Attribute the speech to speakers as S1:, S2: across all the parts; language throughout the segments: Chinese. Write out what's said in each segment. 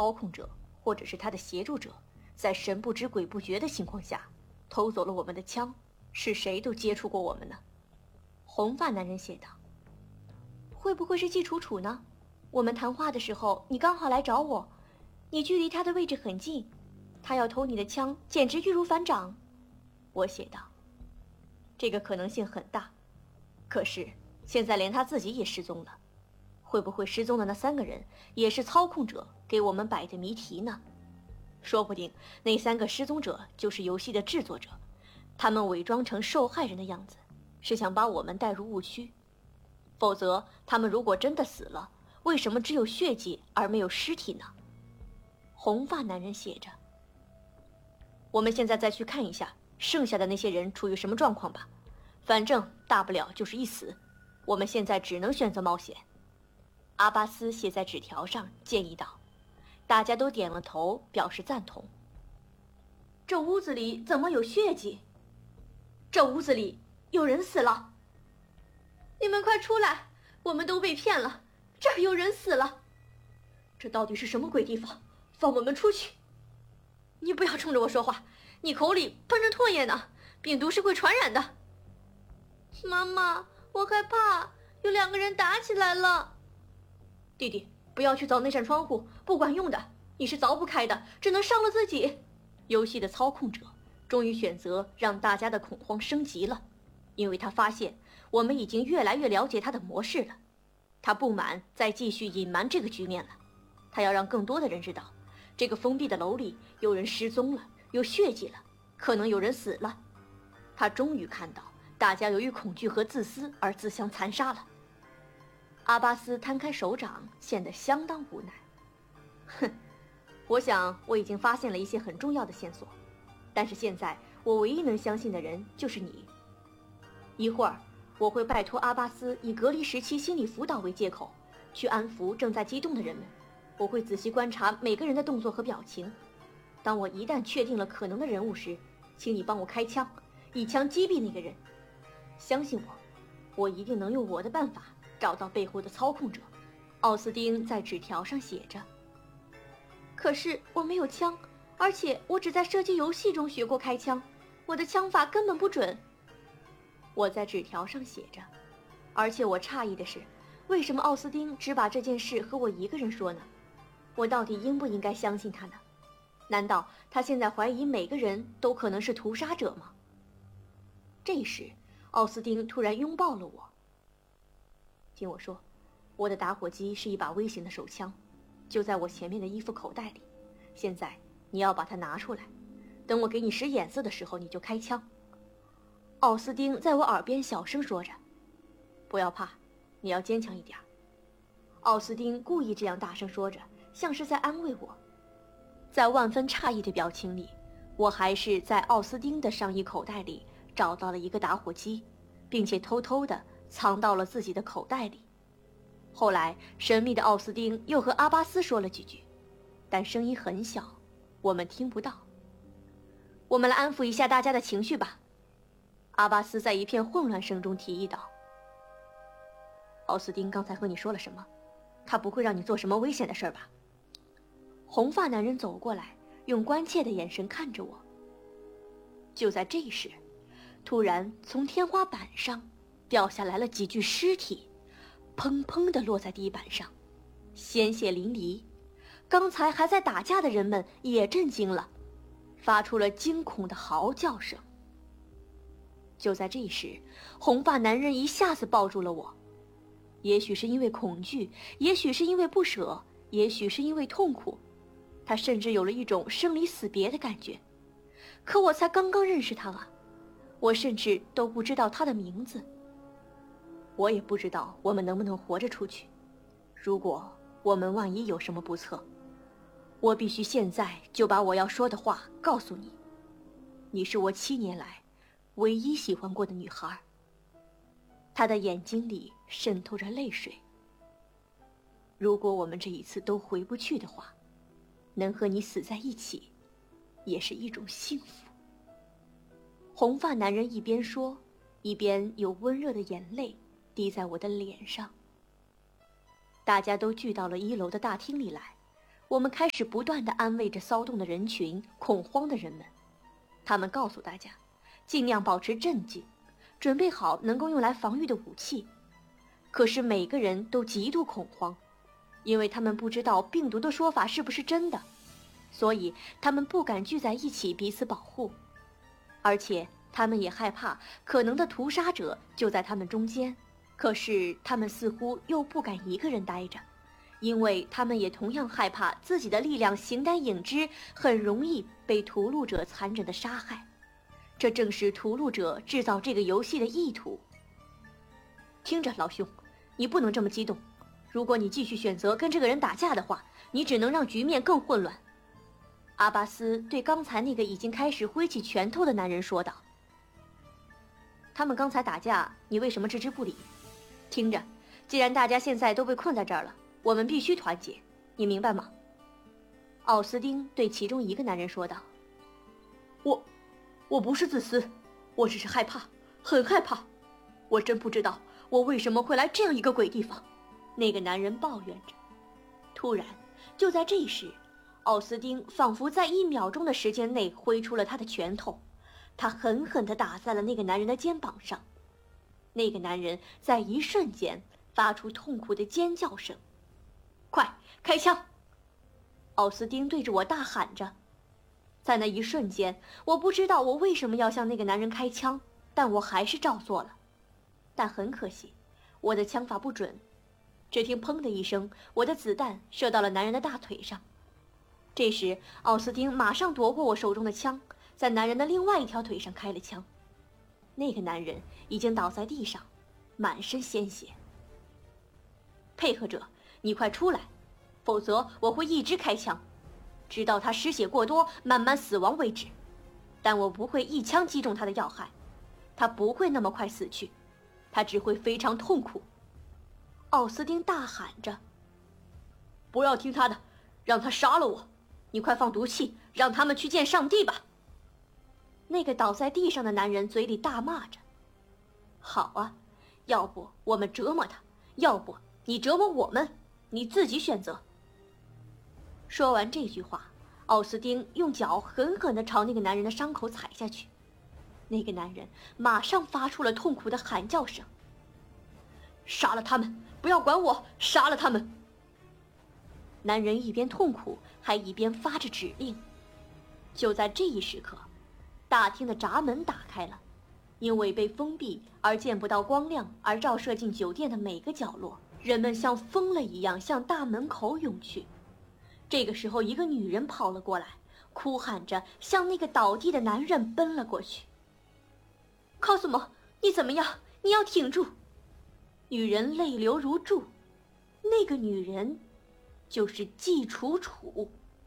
S1: 操控者或者是他的协助者，在神不知鬼不觉的情况下偷走了我们的枪，是谁都接触过我们呢？红发男人写道。会不会是季楚楚呢？我们谈话的时候你刚好来找我，你距离他的位置很近，他要偷你的枪简直易如反掌。我写道。这个可能性很大，可是现在连他自己也失踪了，会不会失踪的那3个人也是操控者给我们摆的谜题呢？说不定那3个失踪者就是游戏的制作者，他们伪装成受害人的样子，是想把我们带入误区。否则他们如果真的死了，为什么只有血迹而没有尸体呢？红发男人写着。我们现在再去看一下剩下的那些人处于什么状况吧，反正大不了就是一死，我们现在只能选择冒险。阿巴斯写在纸条上建议道，大家都点了头表示赞同。这屋子里怎么有血迹？这屋子里有人死了！你们快出来，我们都被骗了，这儿有人死了！这到底是什么鬼地方？放我们出去！你不要冲着我说话，你口里喷着唾液呢，病毒是会传染的。妈妈，我害怕，有2个人打起来了。弟弟，不要去凿那扇窗户，不管用的，你是凿不开的，只能伤了自己。游戏的操控者终于选择让大家的恐慌升级了，因为他发现我们已经越来越了解他的模式了。他不满再继续隐瞒这个局面了，他要让更多的人知道，这个封闭的楼里有人失踪了，有血迹了，可能有人死了。他终于看到大家由于恐惧和自私而自相残杀了。阿巴斯摊开手掌，显得相当无奈。哼，我想我已经发现了一些很重要的线索，但是现在我唯一能相信的人就是你。一会儿我会拜托阿巴斯以隔离时期心理辅导为借口，去安抚正在激动的人们。我会仔细观察每个人的动作和表情。当我一旦确定了可能的人物时，请你帮我开枪，一枪击毙那个人。相信我，我一定能用我的办法找到背后的操控者。奥斯丁在纸条上写着。可是我没有枪，而且我只在射击游戏中学过开枪，我的枪法根本不准。我在纸条上写着。而且我诧异的是，为什么奥斯丁只把这件事和我一个人说呢？我到底应不应该相信他呢？难道他现在怀疑每个人都可能是屠杀者吗？这时奥斯丁突然拥抱了我。听我说，我的打火机是一把微型的手枪，就在我前面的衣服口袋里，现在你要把它拿出来，等我给你使眼色的时候你就开枪。奥斯丁在我耳边小声说着，不要怕，你要坚强一点。奥斯丁故意这样大声说着，像是在安慰我。在万分诧异的表情里，我还是在奥斯丁的上衣口袋里找到了一个打火机，并且偷偷地藏到了自己的口袋里。后来神秘的奥斯丁又和阿巴斯说了几句，但声音很小，我们听不到。我们来安抚一下大家的情绪吧，阿巴斯在一片混乱声中提议道。奥斯丁刚才和你说了什么？他不会让你做什么危险的事吧？红发男人走过来，用关切的眼神看着我。就在这时，突然从天花板上掉下来了几具尸体，砰砰地落在地板上，鲜血淋漓。刚才还在打架的人们也震惊了，发出了惊恐的嚎叫声。就在这时，红发男人一下子抱住了我，也许是因为恐惧，也许是因为不舍，也许是因为痛苦，他甚至有了一种生离死别的感觉。可我才刚刚认识他啊，我甚至都不知道他的名字。我也不知道我们能不能活着出去，如果我们万一有什么不测，我必须现在就把我要说的话告诉你。你是我7年来唯一喜欢过的女孩。她的眼睛里渗透着泪水。如果我们这一次都回不去的话，能和你死在一起也是一种幸福。红发男人一边说，一边有温热的眼泪滴在我的脸上。大家都聚到了1楼的大厅里来， 我们开始不断地安慰着骚动的人群、恐慌的人们。他们告诉大家，尽量保持镇静，准备好能够用来防御的武器。可是每个人都极度恐慌，因为他们不知道病毒的说法是不是真的，所以他们不敢聚在一起彼此保护，而且他们也害怕可能的屠杀者就在他们中间。可是他们似乎又不敢一个人待着，因为他们也同样害怕自己的力量形单影只，很容易被屠戮者残忍地杀害。这正是屠戮者制造这个游戏的意图。听着，老兄，你不能这么激动。如果你继续选择跟这个人打架的话，你只能让局面更混乱。阿巴斯对刚才那个已经开始挥起拳头的男人说道。他们刚才打架，你为什么置之不理？听着，既然大家现在都被困在这儿了，我们必须团结，你明白吗？奥斯丁对其中一个男人说道。我不是自私，我只是害怕，很害怕。我真不知道我为什么会来这样一个鬼地方。那个男人抱怨着。突然，就在这时，奥斯丁仿佛在1秒钟的时间内挥出了他的拳头，他狠狠地打在了那个男人的肩膀上。那个男人在一瞬间发出痛苦的尖叫声。快开枪！奥斯丁对着我大喊着。在那一瞬间，我不知道我为什么要向那个男人开枪，但我还是照做了。但很可惜，我的枪法不准。只听砰的一声，我的子弹射到了男人的大腿上。这时，奥斯丁马上夺过我手中的枪，在男人的另外一条腿上开了枪。那个男人已经倒在地上，满身鲜血。配合者，你快出来，否则我会一直开枪，直到他失血过多，慢慢死亡为止。但我不会一枪击中他的要害，他不会那么快死去，他只会非常痛苦。奥斯丁大喊着：“不要听他的，让他杀了我！你快放毒气，让他们去见上帝吧！”那个倒在地上的男人嘴里大骂着：“好啊，要不我们折磨他，要不你折磨我们，你自己选择。”说完这句话，奥斯丁用脚狠狠地朝那个男人的伤口踩下去。那个男人马上发出了痛苦的喊叫声：“杀了他们！不要管我，杀了他们！”男人一边痛苦，还一边发着指令。就在这一时刻，大厅的闸门打开了，因为被封闭而见不到光亮，而照射进酒店的每个角落，人们像疯了一样向大门口涌去。这个时候，一个女人跑了过来，哭喊着向那个倒地的男人奔了过去。“考斯莫，你怎么样？你要挺住！”女人泪流如注。那个女人就是季楚楚。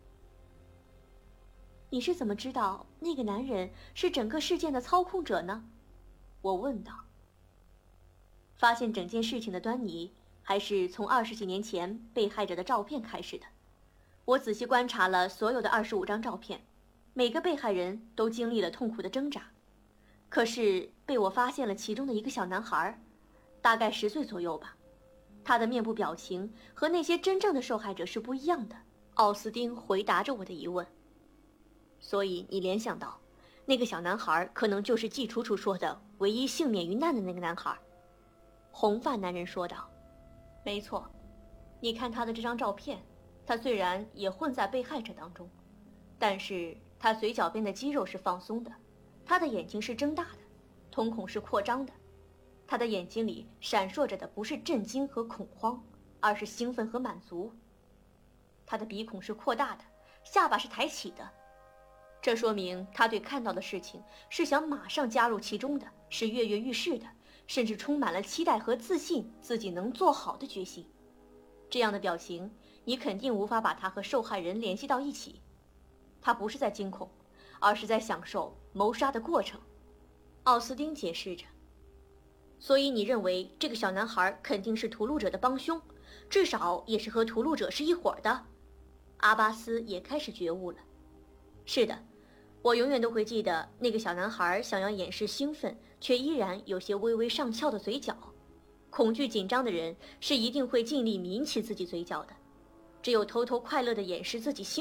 S1: 你是怎么知道那个男人是整个事件的操控者呢？我问道。发现整件事情的端倪，还是从20几年前被害者的照片开始的。我仔细观察了所有的25张照片，每个被害人都经历了痛苦的挣扎。可是被我发现了其中的一个小男孩，大概10岁左右吧。他的面部表情和那些真正的受害者是不一样的。奥斯丁回答着我的疑问。所以你联想到，那个小男孩可能就是季楚楚说的唯一幸免于难的那个男孩。红发男人说道。没错，你看他的这张照片，他虽然也混在被害者当中，但是他嘴角边的肌肉是放松的，他的眼睛是睁大的，瞳孔是扩张的。他的眼睛里闪烁着的不是震惊和恐慌，而是兴奋和满足。他的鼻孔是扩大的，下巴是抬起的，这说明他对看到的事情是想马上加入其中的，是跃跃欲试的，甚至充满了期待和自信自己能做好的决心。这样的表情，你肯定无法把他和受害人联系到一起。他不是在惊恐，而是在享受谋杀的过程。奥斯丁解释着。所以你认为这个小男孩肯定是屠戮者的帮凶，至少也是和屠戮者是一伙的。阿巴斯也开始觉悟了。是的，我永远都会记得那个小男孩想要掩饰兴奋，却依然有些微微上翘的嘴角。恐惧紧张的人是一定会尽力抿起自己嘴角的。 只有偷偷快乐地掩饰自己